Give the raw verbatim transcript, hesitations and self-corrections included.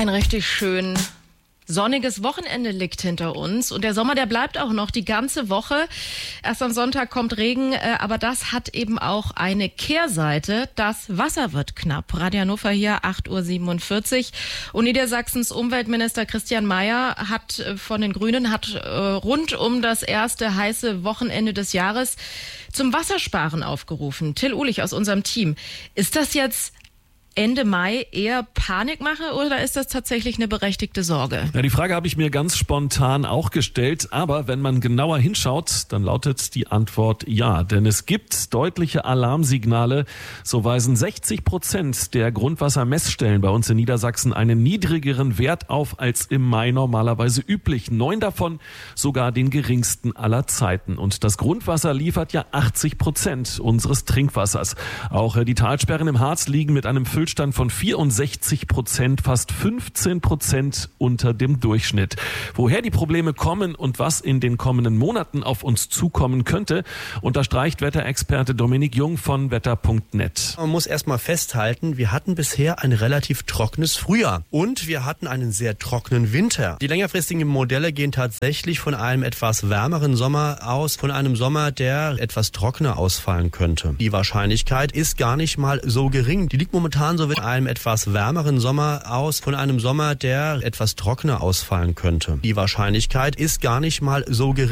Ein richtig schön sonniges Wochenende liegt hinter uns und der Sommer, der bleibt auch noch die ganze Woche. Erst am Sonntag kommt Regen, aber das hat eben auch eine Kehrseite. Das Wasser wird knapp. Radio Hannover hier, acht Uhr siebenundvierzig. Und Niedersachsens Umweltminister Christian Mayer hat von den Grünen hat äh, rund um das erste heiße Wochenende des Jahres zum Wassersparen aufgerufen. Till Uhlich aus unserem Team. Ist das jetzt Ende Mai eher Panikmache oder ist das tatsächlich eine berechtigte Sorge? Ja, die Frage habe ich mir ganz spontan auch gestellt, aber wenn man genauer hinschaut, dann lautet die Antwort ja, denn es gibt deutliche Alarmsignale. So weisen sechzig Prozent der Grundwassermessstellen bei uns in Niedersachsen einen niedrigeren Wert auf als im Mai normalerweise üblich. Neun davon sogar den geringsten aller Zeiten. Und das Grundwasser liefert ja achtzig Prozent unseres Trinkwassers. Auch die Talsperren im Harz liegen mit einem Füllstand von vierundsechzig Prozent, fast fünfzehn Prozent unter dem Durchschnitt. Woher die Probleme kommen und was in den kommenden Monaten auf uns zukommen könnte, unterstreicht Wetterexperte Dominik Jung von wetter punkt net. Man muss erstmal festhalten, wir hatten bisher ein relativ trockenes Frühjahr und wir hatten einen sehr trockenen Winter. Die längerfristigen Modelle gehen tatsächlich von einem etwas wärmeren Sommer aus, von einem Sommer, der etwas trockener ausfallen könnte. Die Wahrscheinlichkeit ist gar nicht mal so gering. Die liegt momentan so mit einem etwas wärmeren Sommer aus, von einem Sommer, der etwas trockener ausfallen könnte. Die Wahrscheinlichkeit ist gar nicht mal so gering.